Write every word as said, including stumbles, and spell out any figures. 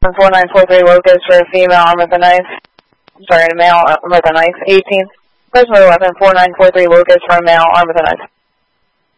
four nine four three locus for a female armed with a knife. Sorry, a male armed with a knife. eighteenth. Personal weapon four nine four three locus for a male armed with a knife.